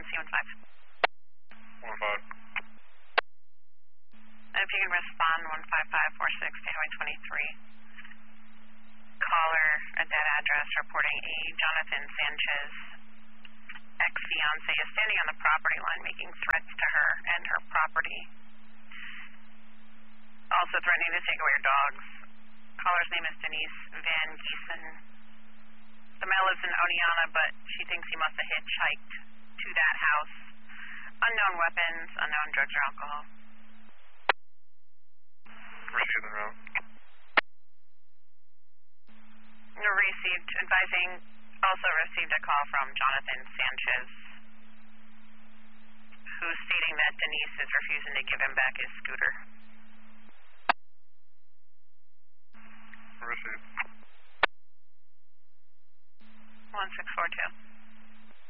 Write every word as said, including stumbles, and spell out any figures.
one C one five. one five. And if you can respond, one five five four six, Highway twenty-three. Caller at that address reporting a Jonathan Sanchez ex-fiance is standing on the property line making threats to her and her property. Also threatening to take away her dogs. Caller's name is Denise Van Giesen. The male lives in Oneonta, but she thinks he must have hitchhiked to that house. Unknown weapons, unknown drugs or alcohol. Received the route. Received, advising, also received a call from Jonathan Sanchez, who's stating that Denise is refusing to give him back his scooter. Received. one six four two.